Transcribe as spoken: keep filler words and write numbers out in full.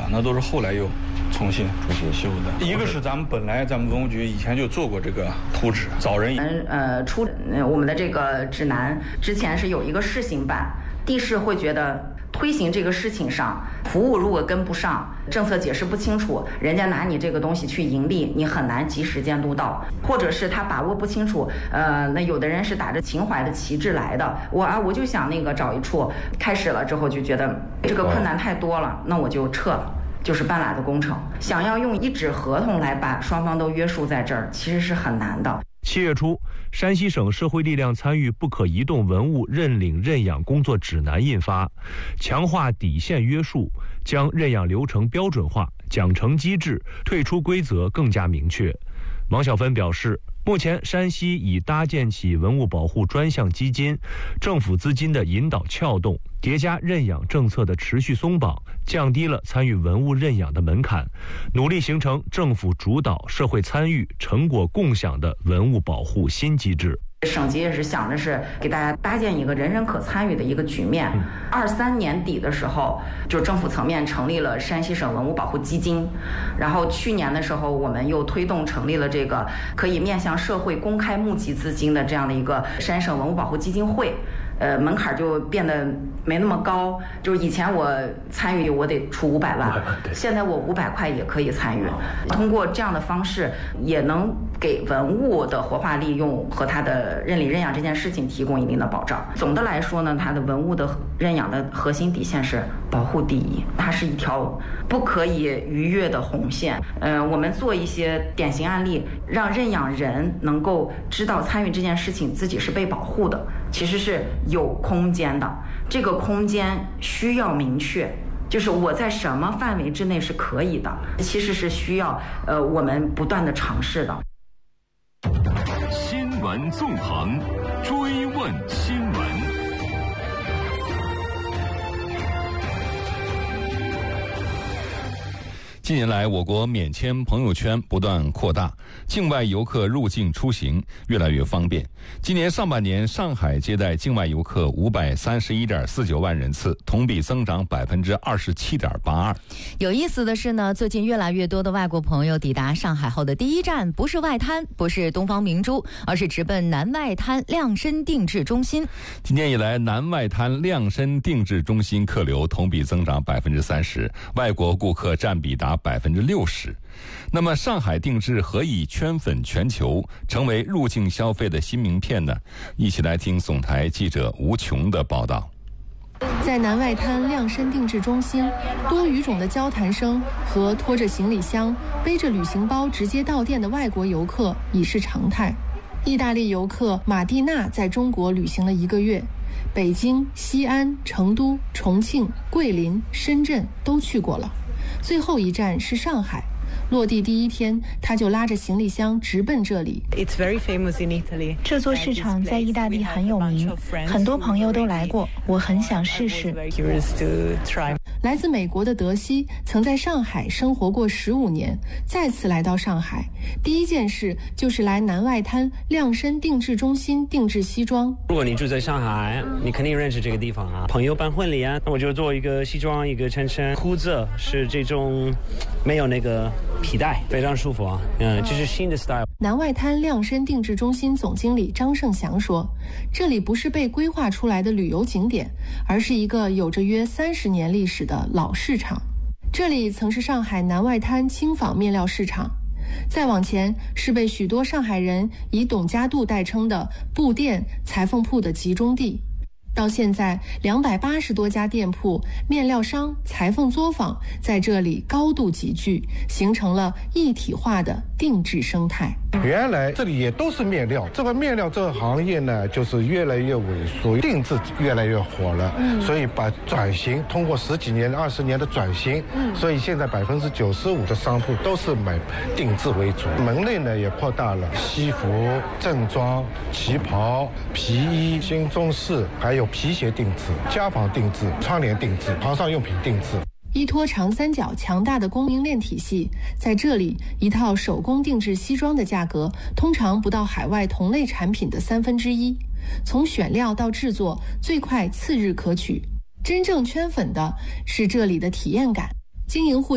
那都是后来又重新重新修的。一个是咱们本来咱们文物局以前就做过这个图纸，找人呃出我们的这个指南之前是有一个试行版，地市会觉得推行这个事情上，服务如果跟不上，政策解释不清楚，人家拿你这个东西去盈利，你很难及时监督到，或者是他把握不清楚，呃，那有的人是打着情怀的旗帜来的，我啊我就想那个找一处，开始了之后就觉得这个困难太多了，那我就撤了。就是半拉子工程，想要用一纸合同来把双方都约束在这儿，其实是很难的。 七月初，山西省社会力量参与不可移动文物认领认养工作指南印发，强化底线约束，将认养流程标准化，奖惩机制、退出规则更加明确。王小芬表示，目前山西已搭建起文物保护专项基金，政府资金的引导撬动，叠加认养政策的持续松绑，降低了参与文物认养的门槛，努力形成政府主导、社会参与、成果共享的文物保护新机制。 省级也是想着是给大家搭建一个人人可参与的一个局面。二三年底的时候，就政府层面成立了山西省文物保护基金，然后去年的时候，我们又推动成立了这个可以面向社会公开募集资金的这样的一个山省文物保护基金会。呃，门槛就变得没那么高，就是以前我参与我得出五百万，现在我五百块也可以参与。通过这样的方式，也能给文物的活化利用和它的认领认养这件事情提供一定的保障。总的来说呢，它的文物的认养的核心底线是保护第一，它是一条不可以逾越的红线。呃，我们做一些典型案例，让认养人能够知道参与这件事情自己是被保护的，其实是有空间的，这个空间需要明确，就是我在什么范围之内是可以的，其实是需要呃我们不断的尝试的。 新闻纵横，追问新闻。近年来，我国免签朋友圈不断扩大，境外游客入境出行越来越方便。今年上半年，上海接待境外游客五百三十一点四九万人次，同比增长百分之二十七点八二。 有意思的是呢，最近越来越多的外国朋友抵达上海后的第一站不是外滩，不是东方明珠，而是直奔南外滩量身定制中心。 今年以来，南外滩量身定制中心客流同比增长百分之三十，外国顾客占比达百分之六十。那么上海定制何以圈粉全球，成为入境消费的新名片呢？一起来听总台记者吴琼的报道。 在南外滩量身定制中心，多语种的交谈声和拖着行李箱、背着旅行包直接到店的外国游客已是常态。意大利游客马蒂娜在中国旅行了一个月，北京、西安、成都、重庆、桂林、深圳都去过了，最后一站是上海。落地第一天，他就拉着行李箱直奔这里。 这座市场在意大利很有名，很多朋友都来过，我很想试试。 来自美国的德西曾在上海生活过十五年，再次来到上海，第一件事就是来南外滩量身定制中心定制西装。 如果你住在上海，你肯定认识这个地方啊，朋友办婚礼啊，那我就做一个西装，一个衬衫，裤子是这种没有那个皮带，非常舒服啊，嗯，这是新的 style。 南外滩量身定制中心总经理张胜祥说，这里不是被规划出来的旅游景点，而是一个有着约三十年历史的老市场。这里曾是上海南外滩轻纺面料市场，再往前是被许多上海人以董家渡代称的布店、裁缝铺的集中地。到现在，两百八十多家店铺、面料商、裁缝作坊在这里高度集聚，形成了一体化的定制生态。 原来这里也都是面料，这个面料这个行业呢，就是越来越萎缩，定制越来越火了，嗯、所以把转型通过十几年、二十年的转型，嗯、所以现在百分之九十五的商铺都是买定制为主，门类呢也扩大了，西服、正装、旗袍、皮衣、新中式，还有皮鞋定制、家纺定制、窗帘定制、床上用品定制。 依托长三角强大的供应链体系，在这里一套手工定制西装的价格通常不到海外同类产品的三分之一，从选料到制作最快次日可取。真正圈粉的是这里的体验感，经营户